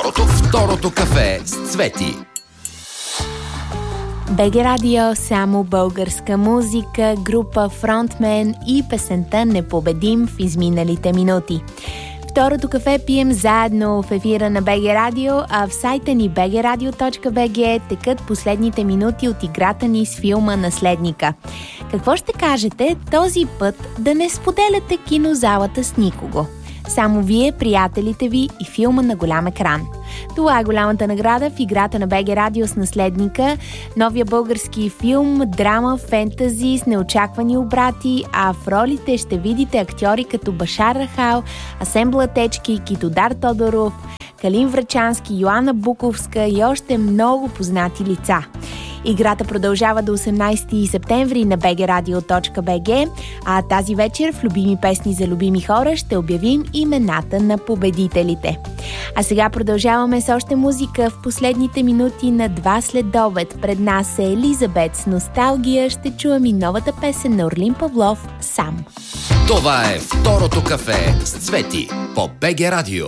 Второто кафе с Цвети. БГ Радио, само българска музика, група Фронтмен и песента "Непобедим" в изминалите минути. Второто кафе пием заедно в ефира на БГ Радио, а в сайта ни bgradio.bg текат последните минути от играта ни с филма "Наследника". Какво ще кажете този път да не споделяте кинозалата с никого? Само вие, приятелите ви и филма на голям екран. Това е голямата награда в играта на БГ Радио с "Наследника", новия български филм, драма, фентази с неочаквани обрати, а в ролите ще видите актьори като Башар Рахал, Асен Блатечки, Китодар Тодоров, Калин Врачански, Йоанна Буковска и още много познати лица. Играта продължава до 18 септември на bgradio.bg, а тази вечер в "Любими песни за любими хора" ще обявим имената на победителите. А сега продължаваме с още музика в последните минути на 2 следобед. Пред нас е Елизабет с "Носталгия". Ще чуем и новата песен на Орлин Павлов "Сам". Това е Второто кафе с Цвети по БГ Радио.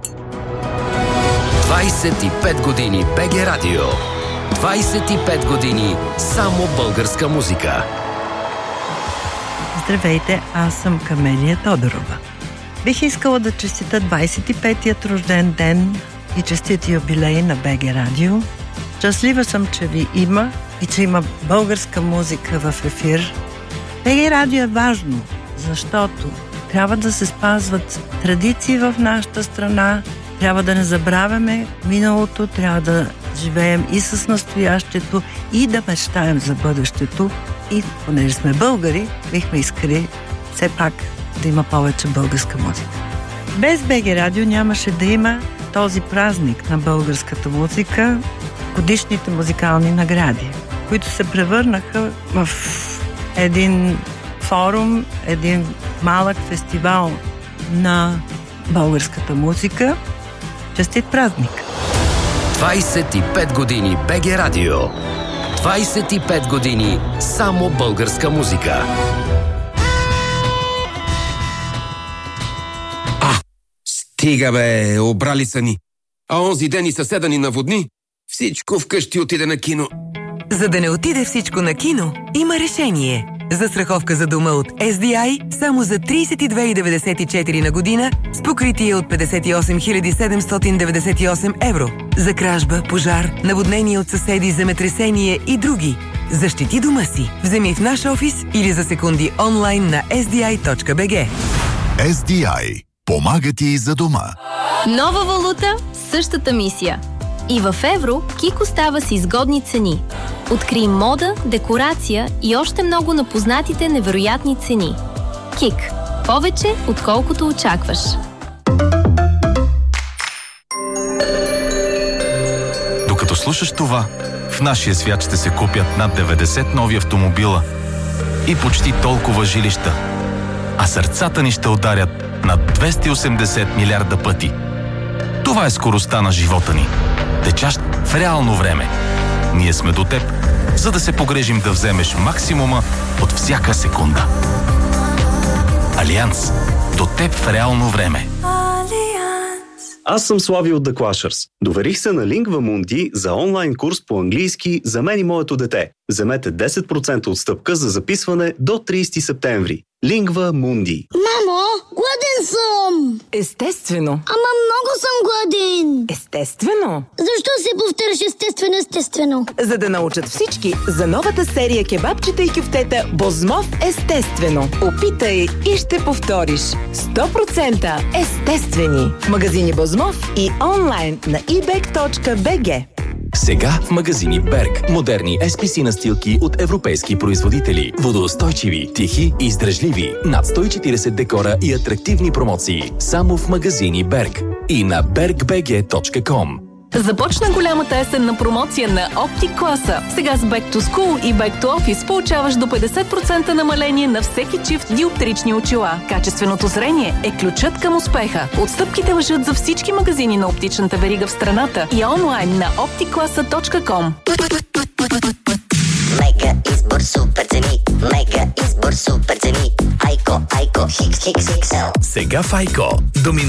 25 години БГ Радио. 25 години само българска музика. Здравейте, аз съм Камелия Тодорова. Бих искала да честита 25-тият рожден ден и честит юбилей на БГ Радио. Щастлива съм, че ви има и че има българска музика в ефир. БГ Радио е важно, защото трябва да се спазват традиции в нашата страна, трябва да не забравяме миналото, трябва да живеем и с настоящето и да мечтаем за бъдещето. И понеже сме българи, бихме искали все пак да има повече българска музика. Без БГ Радио нямаше да има този празник на българската музика, годишните музикални награди, които се превърнаха в един форум, един малък фестивал на българската музика. Честит празник! 25 години БГ Радио. 25 години само българска музика. Стига бе, обрали са ни. А онзи ден и съседа ни наводни. Всичко вкъщи отиде на кино. За да не отиде всичко на кино, има решение. Застраховка за дома от SDI само за 32,94 на година с покритие от 58 798 евро. За кражба, пожар, наводнение от съседи, земетресение и други. Защити дома си. Вземи в наш офис или за секунди онлайн на sdi.bg. SDI. Помага ти за дома. Нова валута, същата мисия. И в евро Кик остава с изгодни цени. Открий мода, декорация и още много на познатите невероятни цени. Кик. Повече, отколкото очакваш. Докато слушаш това, в нашия свят ще се купят над 90 нови автомобила и почти толкова жилища. А сърцата ни ще ударят над 280 милиарда пъти. Това е скоростта на живота ни. Течащ в реално време. Ние сме до теб, за да се погрежим да вземеш максимума от всяка секунда. Алианс. До теб в реално време. Аз съм Слави от The Clashers. Доверих се на Lingva Mundi за онлайн курс по английски за мен и моето дете. Вземете 10% отстъпка за записване до 30 септември. Lingva Mundi. Мамо, гладен съм! Естествено. Ама много съм гладен! Естествено. Защо се повтаряш естествено? За да научат всички за новата серия кебабчета и кюфтета Бозмов естествено. Опитай и ще повториш. 100% естествени. В магазини Бозмов и онлайн на ebag.bg. Сега в магазини Берг. Модерни SPC настилки от европейски производители. Водоустойчиви, тихи и издръжливи. Над 140 декора и атрактивни промоции. Само в магазини Берг. И на bergbg.com. Започна голямата есенна промоция на Optic класа. Сега с Back to School и Back to Office получаваш до 50% намаление на всеки чифт диоптрични очила. Качественото зрение е ключът към успеха. Отстъпките важат за всички магазини на оптичната верига в страната и онлайн на opticclasa.com. Мега избор супер цени. Мега избор супер цени. Айко, Хикс, XL. Сега в Айко. Домино